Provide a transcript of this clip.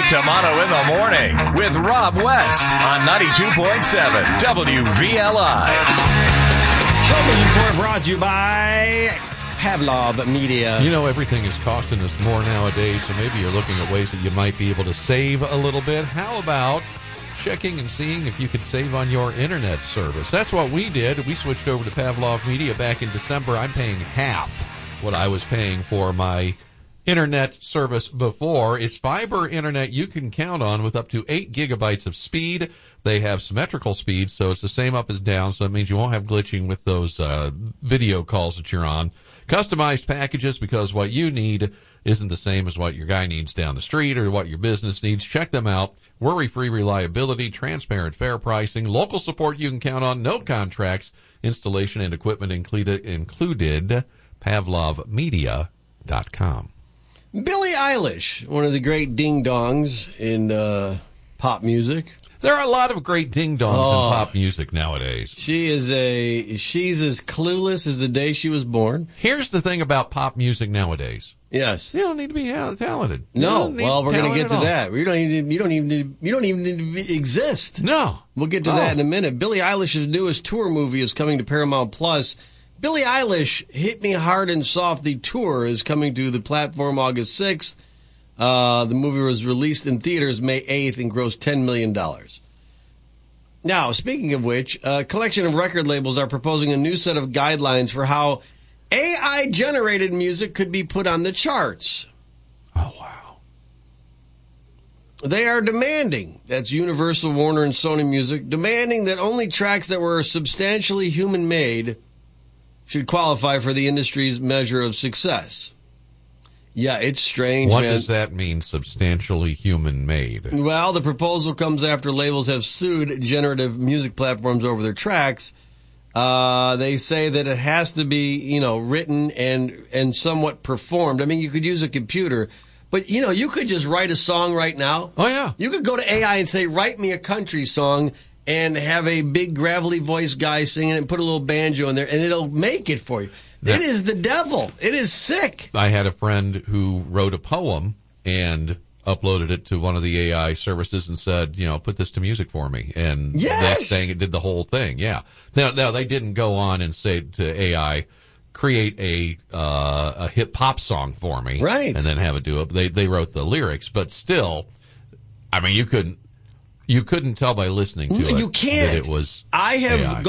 Tamano in the Morning with Rob West on 92.7 WVLI. Television Report brought to you by Pavlov Media. You know, everything is costing us more nowadays, so maybe you're looking at ways that you might be able to save a little bit. How about checking and seeing if you could save on your internet service? That's what we did. We switched over to Pavlov Media back in December. I'm paying half what I was paying for my internet service before. It's fiber internet you can count on with up to 8 gigabytes of speed. They have symmetrical speeds, so it's the same up as down, so it means you won't have glitching with those video calls that you're on. Customized packages, because what you need isn't the same as what your guy needs down the street or what your business needs. Check them out. Worry-free reliability, transparent, fair pricing, local support you can count on, no contracts, installation and equipment included. PavlovMedia.com. Billie Eilish, one of the great ding-dongs in pop music. There are a lot of great ding-dongs in pop music nowadays. She's as clueless as the day she was born. Here's the thing about pop music nowadays. Yes. You don't need to be talented. No. Well, we're going to get to that. You don't even need to exist. No. We'll get to that in a minute. Billie Eilish's newest tour movie is coming to Paramount Plus. Billie Eilish Hit Me Hard and Soft, the tour, is coming to the platform August 6th. The movie was released in theaters May 8th and grossed $10 million. Now, speaking of which, a collection of record labels are proposing a new set of guidelines for how AI-generated music could be put on the charts. Oh, wow. They are demanding, that's Universal, Warner, and Sony Music, demanding that only tracks that were substantially human-made should qualify for the industry's measure of success. Yeah, it's strange, What man. does that mean, substantially human-made? Well, the proposal comes after labels have sued generative music platforms over their tracks. They say that it has to be, written and somewhat performed. I mean, you could use a computer, but, you could just write a song right now. Oh, yeah. You could go to AI and say, write me a country song, and have a big gravelly voice guy singing it and put a little banjo in there, and it'll make it for you. It is the devil. It is sick. I had a friend who wrote a poem and uploaded it to one of the AI services and said, put this to music for me. And the next thing, it did the whole thing. Yeah. Now, they didn't go on and say to AI, create a hip hop song for me. Right. And then have it do it. They wrote the lyrics, but still, I mean, you couldn't tell by listening to it You can't. that it was I have AI.